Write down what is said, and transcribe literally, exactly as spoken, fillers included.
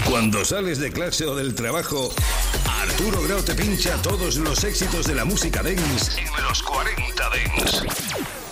Cuando sales de clase o del trabajo, Arturo Grau te pincha todos los éxitos de la música dance en los cuarenta Dance.